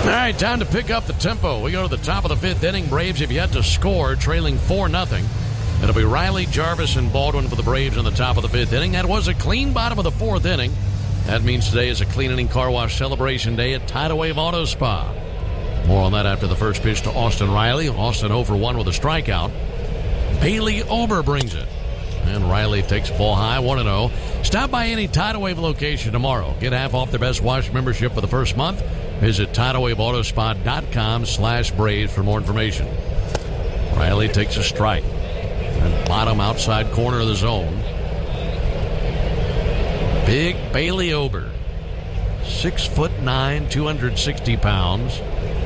All right, time to pick up the tempo. We go to the top of the fifth inning. Braves have yet to score, trailing 4-0. It'll be Riley, Jarvis, and Baldwin for the Braves in the top of the fifth inning. That was a clean bottom of the fourth inning. That means today is a clean inning car wash celebration day at Tidal Wave Auto Spa. More on that after the first pitch to Austin Riley. Austin 0 for 1 with a strikeout. Bailey Ober brings it. And Riley takes a ball high, 1-0. Stop by any Tidal Wave location tomorrow. Get half off their Best Wash membership for the first month. Visit TidalWaveAutoSpa.com/Braves for more information. Riley takes a strike. And bottom outside corner of the zone. Big Bailey Ober. 6'9", 260 pounds.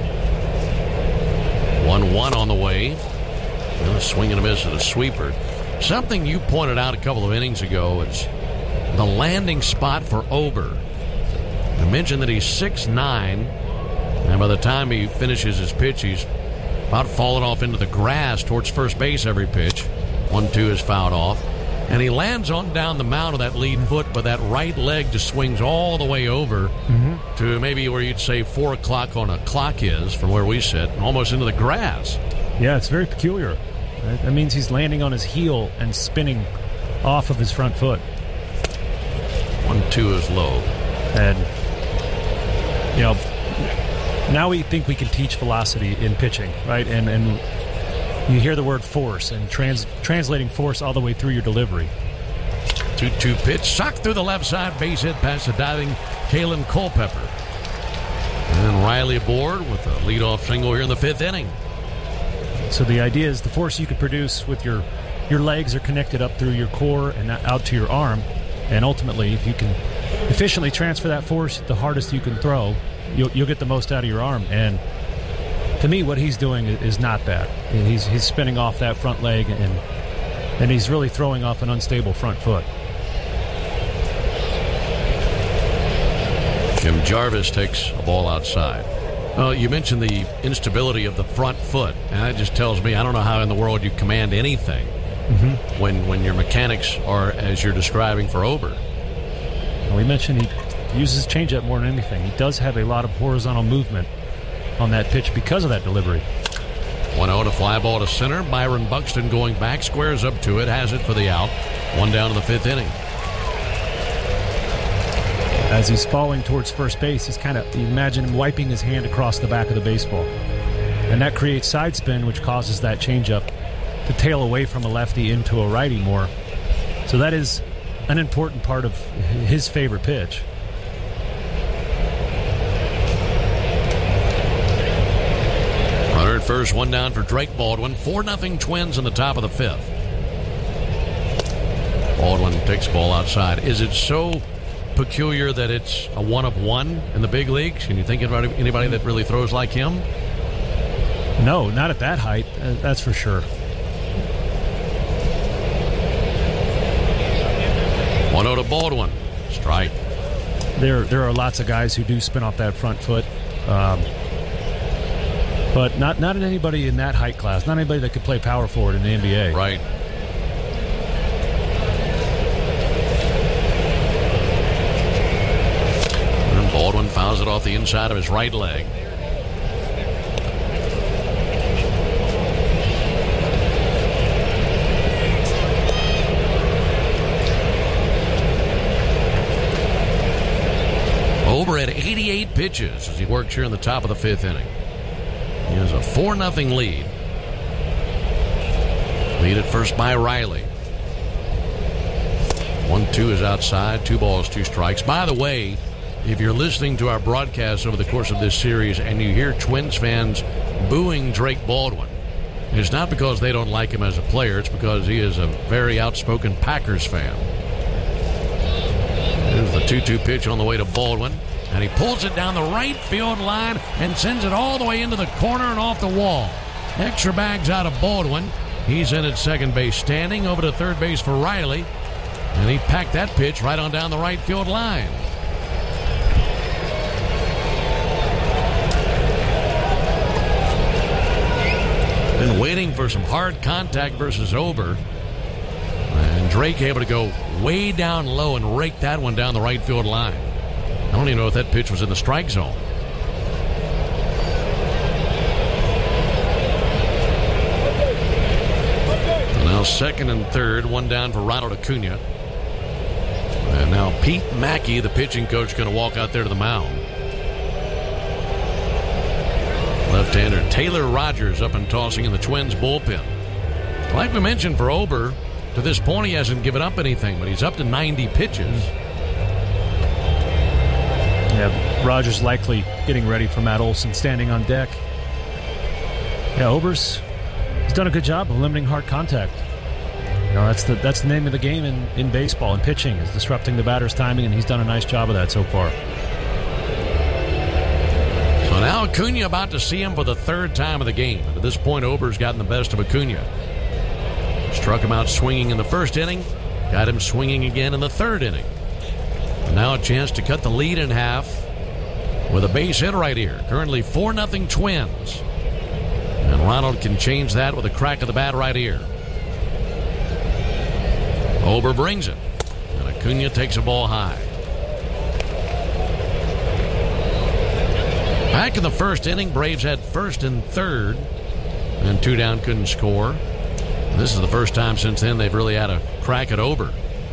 1-1 on the way. And a swing and a miss at a sweeper. Something you pointed out a couple of innings ago is the landing spot for Ober. I mentioned that he's 6'9", and by the time he finishes his pitch, he's about falling off into the grass towards first base every pitch. 1-2 is fouled off. And he lands on down the mound of that lead foot, but that right leg just swings all the way over to maybe where you'd say 4 o'clock on a clock is from where we sit, almost into the grass. Yeah, it's very peculiar. That means he's landing on his heel and spinning off of his front foot. 1-2 is low. And, you know, now we think we can teach velocity in pitching, right? And you hear the word force and translating force all the way through your delivery. 2-2 pitch, socked through the left side, base hit past the diving Kalen Culpepper. And then Riley aboard with a leadoff single here in the fifth inning. So the idea is the force you could produce with your legs are connected up through your core and out to your arm. And ultimately, if you can efficiently transfer that force the hardest you can throw, you'll get the most out of your arm. And to me, what he's doing is not that. He's spinning off that front leg, and he's really throwing off an unstable front foot. Jim Jarvis takes a ball outside. You mentioned the instability of the front foot, and that just tells me I don't know how in the world you command anything when your mechanics are as you're describing for Ober. We mentioned he uses changeup more than anything. He does have a lot of horizontal movement on that pitch because of that delivery. 1-0 to fly ball to center. Byron Buxton going back, squares up to it, has it for the out. 1 down in the fifth inning. As he's falling towards first base, he's you imagine him wiping his hand across the back of the baseball. And that creates side spin, which causes that changeup to tail away from a lefty into a righty more. So that is an important part of his favorite pitch. Runner at first, 1 down for Drake Baldwin. 4-0 Twins in the top of the fifth. Baldwin takes the ball outside. Is it so peculiar that it's a 1 of 1 in the big leagues? Can you think about anybody that really throws like him? No, not at that height. That's for sure. 1-0 to Baldwin. Strike. There are lots of guys who do spin off that front foot, but not anybody in that height class. Not anybody that could play power forward in the NBA. Right. And Baldwin fouls it off the inside of his right leg. Ober at 88 pitches as he works here in the top of the fifth inning. He has a 4-0 lead. Lead at first by Riley. 1-2 is outside. 2 balls, 2 strikes. By the way, if you're listening to our broadcast over the course of this series and you hear Twins fans booing Drake Baldwin, it's not because they don't like him as a player. It's because he is a very outspoken Packers fan. There's the 2-2 pitch on the way to Baldwin. And he pulls it down the right field line and sends it all the way into the corner and off the wall. Extra bags out of Baldwin. He's in at second base standing. Over to third base for Riley. And he packed that pitch right on down the right field line. Been waiting for some hard contact versus Ober. And Drake able to go way down low and rake that one down the right field line. I don't even know if that pitch was in the strike zone. second and third, one down for Ronald Acuna. And now Pete Mackey, the pitching coach, going to walk out there to the mound. Left-hander Taylor Rogers up and tossing in the Twins bullpen. Like we mentioned for Ober, to this point he hasn't given up anything, but he's up to 90 pitches. Yeah, Rogers likely getting ready for Matt Olson standing on deck. Yeah, Ober's he's done a good job of limiting hard contact. You know, that's the name of the game in baseball and pitching, is disrupting the batter's timing, and he's done a nice job of that so far. So now Acuna about to see him for the third time of the game. At this point, Ober's gotten the best of Acuna. Struck him out swinging in the first inning, got him swinging again in the third inning. And now a chance to cut the lead in half with a base hit right here. Currently 4-0 Twins. And Ronald can change that with a crack of the bat right here. Ober brings it. And Acuna takes a ball high. Back in the first inning, Braves had first and third. And 2 down, couldn't score. And this is the first time since then they've really had a crack at Ober.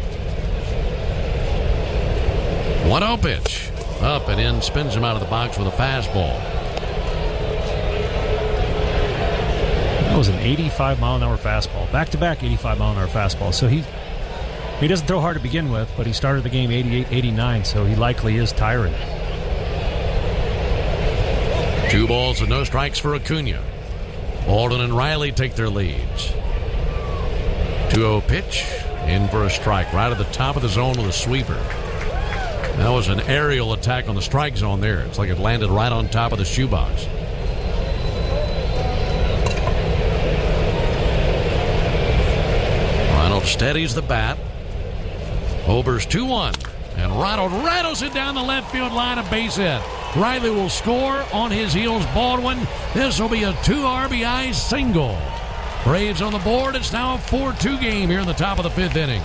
1-0 pitch. Up and in, spins him out of the box with a fastball. That was an 85-mile-an-hour fastball. Back-to-back 85-mile-an-hour fastball. So he doesn't throw hard to begin with, but he started the game 88-89, so he likely is tiring. 2 balls and no strikes for Acuna. Alden and Riley take their leads. 2-0 pitch. In for a strike. Right at the top of the zone with a sweeper. That was an aerial attack on the strike zone there. It's like it landed right on top of the shoebox. Ronald steadies the bat. Ober's 2-1. And Ronald rattles it down the left field line, a base hit. Riley will score. On his heels, Baldwin. This will be a 2 RBI single. Braves on the board. It's now a 4-2 game here in the top of the 5th inning.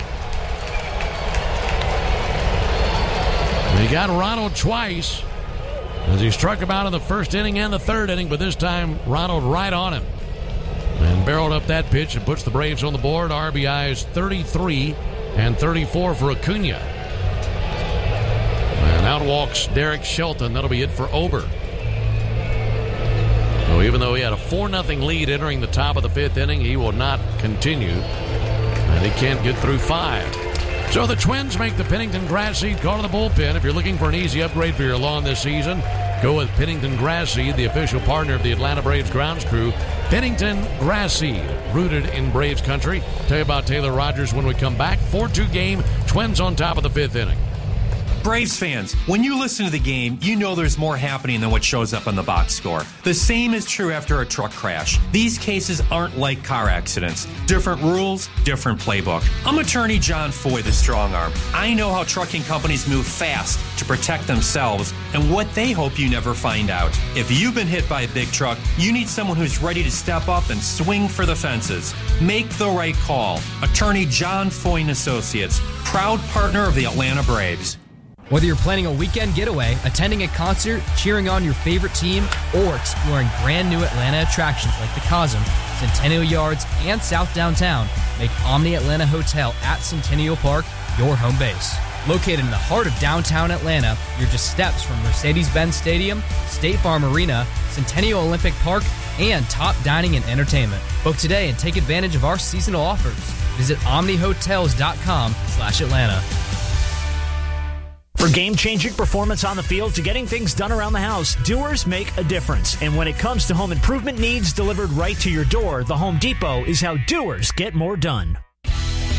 He got Ronald twice as he struck him out in the first inning and the third inning, but this time Ronald right on him and barreled up that pitch and puts the Braves on the board. RBIs 33 and 34 for Acuna. And out walks Derek Shelton. That'll be it for Ober. So even though he had a 4-0 lead entering the top of the 5th inning, he will not continue, and he can't get through 5. So the Twins make the Pennington Grass Seed call to the bullpen. If you're looking for an easy upgrade for your lawn this season, go with Pennington Grass Seed, the official partner of the Atlanta Braves grounds crew. Pennington Grass Seed, rooted in Braves country. Tell you about Taylor Rogers when we come back. 4-2 game, Twins on top of the 5th inning. Braves fans, when you listen to the game, you know there's more happening than what shows up on the box score. The same is true after a truck crash. These cases aren't like car accidents. Different rules, different playbook. I'm attorney John Foy, the strong arm. I know how trucking companies move fast to protect themselves and what they hope you never find out. If you've been hit by a big truck, you need someone who's ready to step up and swing for the fences. Make the right call. Attorney John Foy and Associates, proud partner of the Atlanta Braves. Whether you're planning a weekend getaway, attending a concert, cheering on your favorite team, or exploring brand new Atlanta attractions like the Cosm, Centennial Yards, and South Downtown, make Omni Atlanta Hotel at Centennial Park your home base. Located in the heart of downtown Atlanta, you're just steps from Mercedes-Benz Stadium, State Farm Arena, Centennial Olympic Park, and top dining and entertainment. Book today and take advantage of our seasonal offers. Visit omnihotels.com/Atlanta. For game-changing performance on the field to getting things done around the house, doers make a difference. And when it comes to home improvement needs delivered right to your door, the Home Depot is how doers get more done.